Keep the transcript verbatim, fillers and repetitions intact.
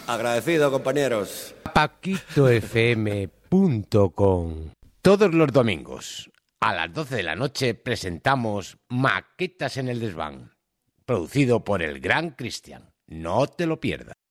Agradecido, compañeros. Paquito F M punto com. Todos los domingos a las doce de la noche presentamos Maquetas en el Desván, producido por el gran Cristian. No te lo pierdas.